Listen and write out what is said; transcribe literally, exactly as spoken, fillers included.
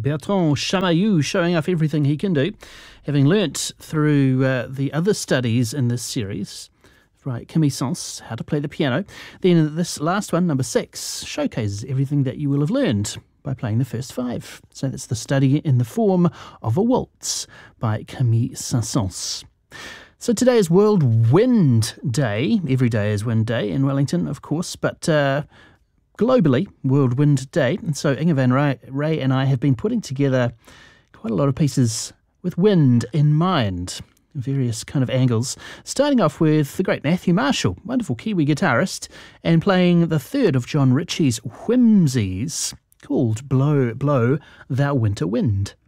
Bertrand Chamayou showing off everything he can do, having learnt through uh, the other studies in this series, right, connaissance, how to play the piano. Then this last one, number six, showcases everything that you will have learned by playing the first five. So that's the study in the form of a waltz by Camille Saint-Saëns. So today is World Wind Day. Every day is Wind Day in Wellington, of course, but uh, globally, World Wind Day. And so Inga van Ray, Ray and I have been putting together quite a lot of pieces with wind in mind, various kind of angles, starting off with the great Matthew Marshall, wonderful Kiwi guitarist, and playing the third of John Ritchie's Whimsies, called Blow, Blow, Thou Winter Wind.